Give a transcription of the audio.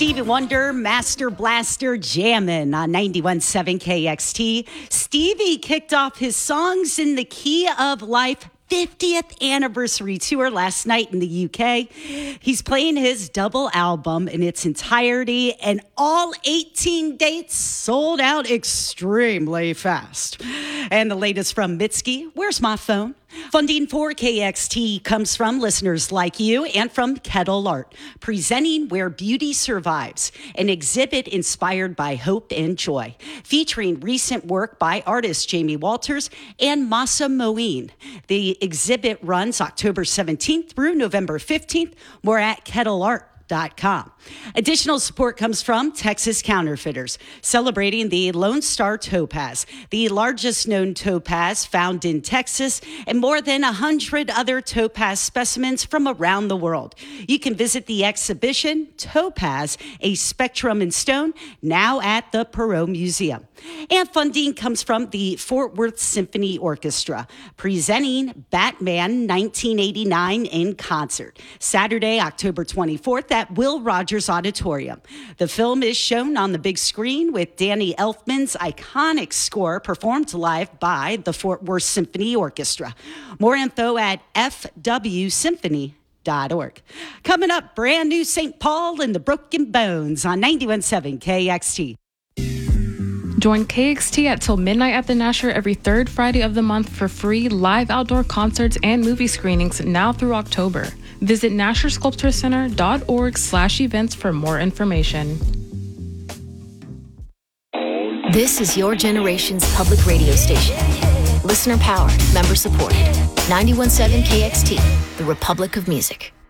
Stevie Wonder, Master Blaster, jammin' on 91.7 KXT. Stevie kicked off his Songs in the Key of Life 50th anniversary tour last night in the UK. He's playing his double album in its entirety, and all 18 dates sold out extremely fast. And the latest from Mitski, Where's My Phone? Funding for KXT comes from listeners like you and from Kettle Art, presenting Where Beauty Survives, an exhibit inspired by hope and joy, featuring recent work by artists Jamie Walters and Masa Moeen. The exhibit runs October 17th through November 15th. More at kettleart.com. Additional support comes from Texas Counterfeiters, celebrating the Lone Star Topaz, the largest known topaz found in Texas, and more than 100 other topaz specimens from around the world. You can visit the exhibition Topaz, a Spectrum in Stone, now at the Perot Museum. And funding comes from the Fort Worth Symphony Orchestra, presenting Batman 1989 in concert, Saturday, October 24th at Will Rogers Auditorium. The film is shown on the big screen with Danny Elfman's iconic score performed live by the Fort Worth Symphony Orchestra. More info at fwsymphony.org. Coming up, brand new St. Paul and the Broken Bones on 91.7 KXT. Join KXT at till midnight at the Nasher every third Friday of the month for free live outdoor concerts and movie screenings now through October. Visit NasherSculptorCenter.org/events for more information. This is your generation's public radio station. Listener powered, member supported. 91.7 KXT, the Republic of Music.